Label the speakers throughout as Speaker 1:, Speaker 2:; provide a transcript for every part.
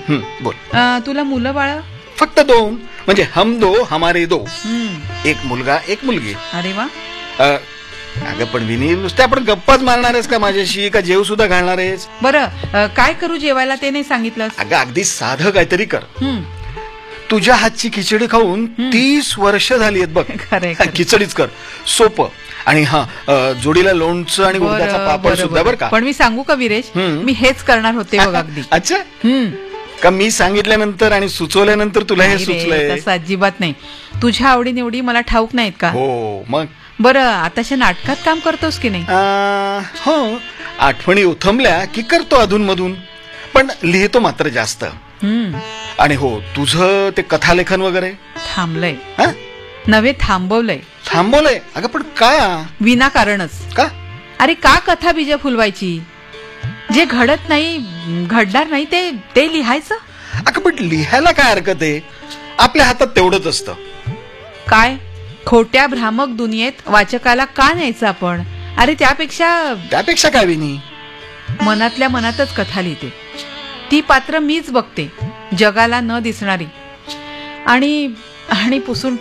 Speaker 1: बोल.
Speaker 2: तुला मुलं बाळ?
Speaker 1: फक्त 2. म्हणजे हम दो हमारे दो. एक मुलगा एक मुलगी.
Speaker 2: अरे वा.
Speaker 1: अगं पण विनी, नुसते आपण गप्पाच मारणार आहेस का माझ्याशी, का जेव सुद्धा घालणार आहेस?
Speaker 2: बरं, काय करू जेवायला ते नाही सांगितलं?
Speaker 1: अगं अगदी साधं काहीतरी कर. तुझ्या हातची खिचडी खाऊन 30 वर्ष झाली आहेत बघ. खिचडीच कर, सोपं. आणि जोडीला लोणचं आणि उडदाचा पापड सुद्धा बरं का.
Speaker 2: पण मी सांगू का विरेश, मी हेच करणार होते बघ अगदी.
Speaker 1: अच्छा, का मी सांगितल्यानंतर आणि सुचवल्यानंतर तुला हे सुचलंय?
Speaker 2: तसं अजिबात नाही. तुझ्या आवडीनिवडी मला ठाऊक नाहीत का?
Speaker 1: हो मग.
Speaker 2: बरं, आताच्या नाटकात काम करतोस की नाही?
Speaker 1: हो, आठवणी उथमल्या की करतो अधून मधून, पण लिहितो मात्र जास्त. आणि हो, तुझं ते कथालेखन वगैरे
Speaker 2: थांबलंय. नव्हे, थांबवलंय.
Speaker 1: थांबवलंय? अगं पण का?
Speaker 2: विनाकारणच.
Speaker 1: का?
Speaker 2: अरे का कथा बीज फुलवायची? जे घडत नाही, घडणार नाही ते लिहायचं.
Speaker 1: अगं पण लिहायला काय हरकत आहे? आपल्या हातात तेवढंच असतं.
Speaker 2: काय खोट्या भ्रामक दुनियेत वाचकाला का न्यायचं आपण? अरे त्यापेक्षा
Speaker 1: काय विनी?
Speaker 2: मनातल्या मनातच कथा लिहिते. ती पात्र मीच बघते, जगाला न दिसणारी, आणि पुसून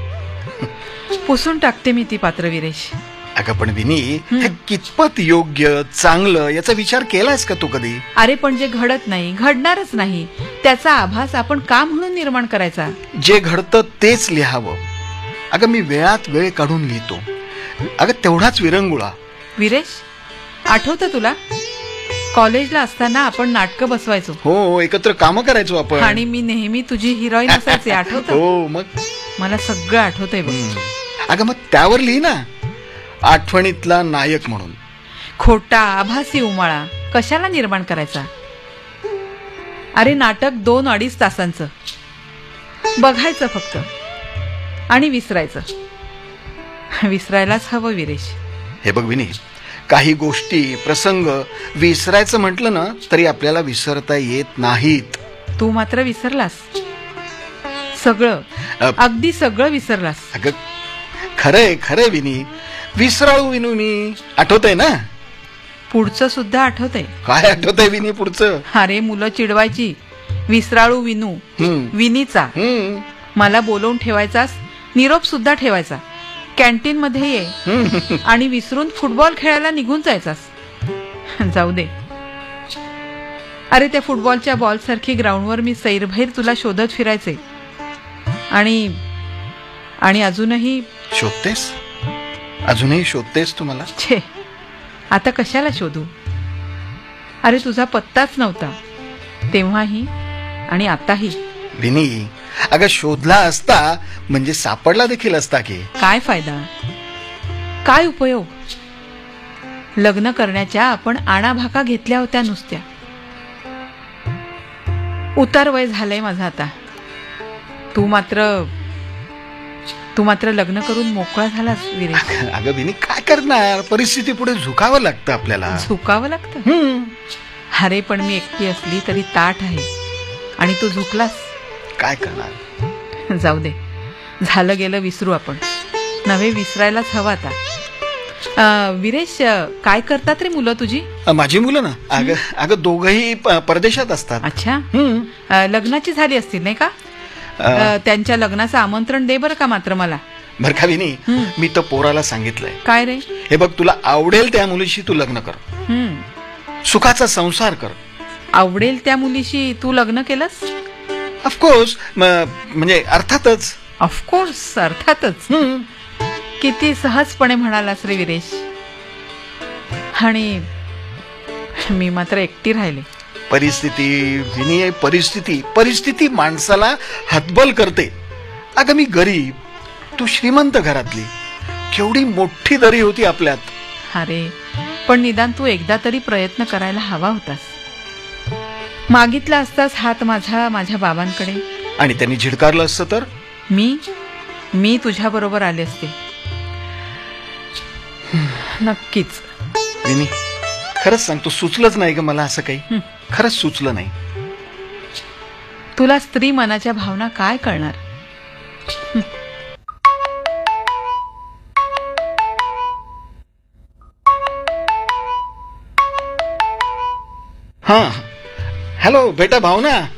Speaker 2: टाकते मी ती पात्र विरेश.
Speaker 1: अगं पण विनी, हे कितपत योग्य चांगलं याचा विचार केलायस का तू कधी?
Speaker 2: अरे पण जे घडत नाही, घडणारच नाही, त्याचा आभास आपण का म्हणून निर्माण करायचा?
Speaker 1: जे घडतं तेच लिहावं. अगं मी वेळात वेळ काढून लिहितो. अगं तेवढाच विरंगुळा.
Speaker 2: विरेश, आठवतं तुला कॉलेजला असताना आपण नाटकं बसवायचो?
Speaker 1: हो, एकत्र कामं करायचो आपण.
Speaker 2: आणि मी नेहमी तुझी हिरोईन असायचे, आठवतं?
Speaker 1: हो मग.
Speaker 2: मला सगळं आठवतंय बघ.
Speaker 1: अगं मग त्यावर लिही ना, आठवणीतला नायक म्हणून.
Speaker 2: खोटा आभासी उमाळा कशाला निर्माण करायचा? अरे नाटक 2-2.5 तासांचं बघायचं फक्त आणि विसरायलाच हवं विरेश.
Speaker 1: हे बघ विनी, काही गोष्टी प्रसंग विसरायचं म्हटलं ना तरी आपल्याला विसरता येत नाहीत.
Speaker 2: तू मात्र विसरलास सगळं, अगदी सगळं विसरलास.
Speaker 1: अगं खरंय विनी, विसराळू विनू मी. आठवतंय ना?
Speaker 2: पुढचं सुद्धा आठवतंय.
Speaker 1: काय आठवतंय विनी पुढचं?
Speaker 2: अरे मुलं चिडवायची, विसराळू विनू, विनीचा. मला बोलवून ठेवायचास, निरोप सुद्धा ठेवायचा. कॅन्टीन मध्ये ये आणि विसरून फुटबॉल खेळायला निघून जायचास. जाऊ दे. अरे त्या फुटबॉलच्या बॉल सारखी ग्राउंडवर मी सैरभैर तुला शोधत फिरायचे. आणि अजूनही
Speaker 1: शोधतेस? अजूनही शोधतेस तू मला?
Speaker 2: छे, आता कशाला शोधू? अरे तुझा पत्ताच नव्हता तेव्हाही आणि आताही.
Speaker 1: विनी, अगं शोधला असता म्हणजे सापडला देखील असता की.
Speaker 2: काय फायदा, काय उपयोग? लग्न करण्याच्या आपण आणाभाका घेतल्या होत्या नुसत्या. उतार वय झालंय माझं आता. तू मात्र लग्न करून मोकळा झालास विरेश.
Speaker 1: अगं विनी, काय करणार? परिस्थिती पुढे झुकावं लागतं आपल्याला.
Speaker 2: झुकावं लागतं? अरे पण मी एकटी असली तरी ताठ आहे आणि तू झुकलास.
Speaker 1: काय करणार?
Speaker 2: जाऊ दे, झालं गेलं विसरू आपण. नव्हे, विसरायलाच हवं आता. विरेश, काय करतात रे मुलं तुझी?
Speaker 1: माझी मुलं ना, अगं दोघही परदेशात असतात.
Speaker 2: अच्छा, लग्नाची झाली असतील नाही का? त्यांच्या लग्नाचं आमंत्रण दे बरं का मात्र मला.
Speaker 1: बरं का विनी, मी तर पोराला सांगितलंय.
Speaker 2: काय रे?
Speaker 1: हे बघ, तुला आवडेल त्या मुलीशी तू लग्न कर, सुखाचा संसार कर.
Speaker 2: आवडेल त्या मुलीशी तू लग्न केलंस?
Speaker 1: ऑफकोर्स, म्हणजे अर्थातच.
Speaker 2: ऑफकोर्स, अर्थातच. किती सहजपणे म्हणालास रे विरेश. आणि मी मात्र एकटी राहिले. परिस्थिती माणसाला हतबल करते. अगं मी गरीब, तू श्रीमंत घरातली. केवढी मोठी दरी होती आपल्यात. अरे पण निदान तू एकदा तरी प्रयत्न करायला हवा होतास. मागितला असतास हात माझ्या बाबांकडे,
Speaker 1: आणि त्यांनी झिडकारलं असतं तर
Speaker 2: मी तुझ्या बरोबर आले असते. नक्कीच.
Speaker 1: विनी, खरंच सांगतो, सुचलंच नाही ग मला असं काही. खरंच सुचलं नाही.
Speaker 2: तुला स्त्री मनाच्या भावना काय कळणार?
Speaker 1: हॅलो बेटा भावना.